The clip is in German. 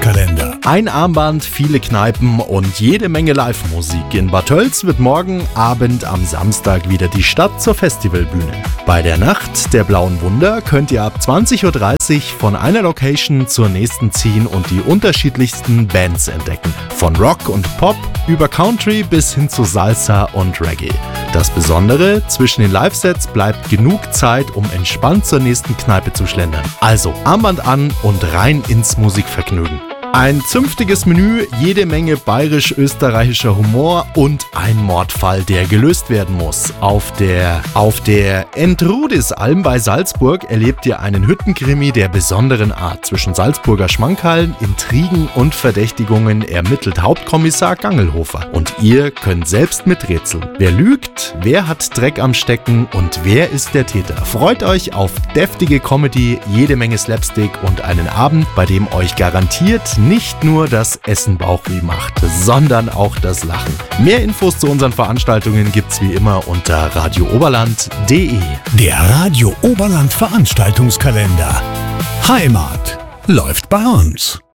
Veranstaltungskalender. Ein Armband, viele Kneipen und jede Menge Live-Musik. In Bad Tölz wird morgen Abend am Samstag wieder die Stadt zur Festivalbühne. Bei der Nacht der Blauen Wunder könnt ihr ab 20.30 Uhr von einer Location zur nächsten ziehen und die unterschiedlichsten Bands entdecken. Von Rock und Pop über Country bis hin zu Salsa und Reggae. Das Besondere, zwischen den Live-Sets bleibt genug Zeit, um entspannt zur nächsten Kneipe zu schlendern. Also Armband an und rein ins Musikvergnügen. Ein zünftiges Menü, jede Menge bayerisch-österreichischer Humor und ein Mordfall, der gelöst werden muss. Auf der Entrudis-Alm bei Salzburg erlebt ihr einen Hüttenkrimi der besonderen Art. Zwischen Salzburger Schmankerln, Intrigen und Verdächtigungen ermittelt Hauptkommissar Gangelhofer. Und ihr könnt selbst miträtseln. Wer lügt, wer hat Dreck am Stecken und wer ist der Täter? Freut euch auf deftige Comedy, jede Menge Slapstick und einen Abend, bei dem euch garantiert nicht nur das Essen Bauchweh macht, sondern auch das Lachen. Mehr Infos zu unseren Veranstaltungen gibt's wie immer unter radiooberland.de. Der Radio Oberland Veranstaltungskalender. Heimat läuft bei uns.